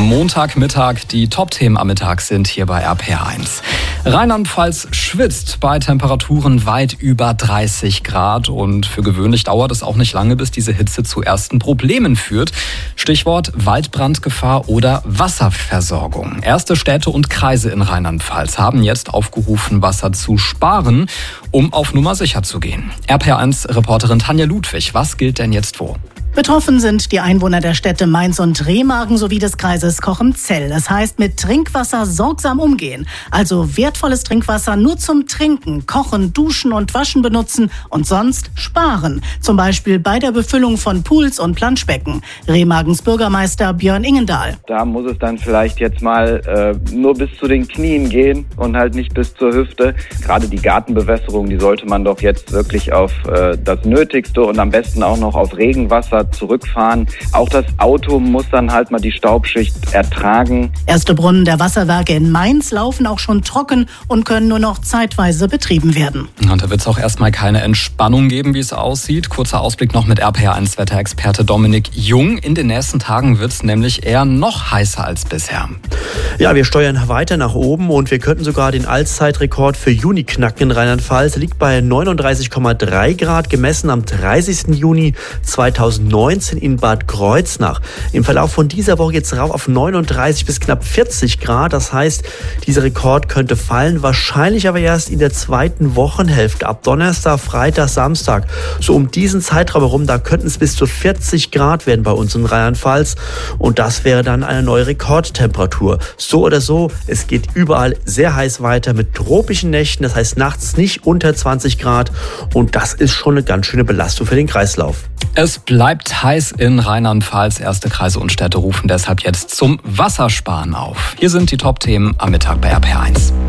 Montagmittag, die Top-Themen am Mittag sind hier bei RPR1. Rheinland-Pfalz schwitzt bei Temperaturen weit über 30 Grad und für gewöhnlich dauert es auch nicht lange, bis diese Hitze zu ersten Problemen führt. Stichwort Waldbrandgefahr oder Wasserversorgung. Erste Städte und Kreise in Rheinland-Pfalz haben jetzt aufgerufen, Wasser zu sparen, um auf Nummer sicher zu gehen. RPR1-Reporterin Tanja Ludwig, was gilt denn jetzt wo? Betroffen sind die Einwohner der Städte Mainz und Remagen sowie des Kreises Cochem-Zell. Das heißt, mit Trinkwasser sorgsam umgehen. Also wertvolles Trinkwasser nur zum Trinken, Kochen, Duschen und Waschen benutzen und sonst sparen. Zum Beispiel bei der Befüllung von Pools und Planschbecken. Remagens Bürgermeister Björn Ingendahl. Da muss es dann vielleicht jetzt mal nur bis zu den Knien gehen und halt nicht bis zur Hüfte. Gerade die Gartenbewässerung, die sollte man doch jetzt wirklich auf das Nötigste und am besten auch noch auf Regenwasser zurückfahren. Auch das Auto muss dann halt mal die Staubschicht ertragen. Erste Brunnen der Wasserwerke in Mainz laufen auch schon trocken und können nur noch zeitweise betrieben werden. Und da wird es auch erstmal keine Entspannung geben, wie es aussieht. Kurzer Ausblick noch mit RPR1-Wetterexperte Dominik Jung. In den nächsten Tagen wird es nämlich eher noch heißer als bisher. Ja, wir steuern weiter nach oben und wir könnten sogar den Allzeitrekord für Juni knacken in Rheinland-Pfalz. Er liegt bei 39,3 Grad, gemessen am 30. Juni 2019 in Bad Kreuznach. Im Verlauf von dieser Woche jetzt rauf auf 39 bis knapp 40 Grad. Das heißt, dieser Rekord könnte fallen, wahrscheinlich aber erst in der zweiten Wochenhälfte. Ab Donnerstag, Freitag, Samstag. So um diesen Zeitraum herum, da könnten es bis zu 40 Grad werden bei uns in Rheinland-Pfalz. Und das wäre dann eine neue Rekordtemperatur. So oder so, es geht überall sehr heiß weiter mit tropischen Nächten. Das heißt, nachts nicht unter 20 Grad. Und das ist schon eine ganz schöne Belastung für den Kreislauf. Es bleibt heiß in Rheinland-Pfalz. Erste Kreise und Städte rufen deshalb jetzt zum Wassersparen auf. Hier sind die Top-Themen am Mittag bei RPR1.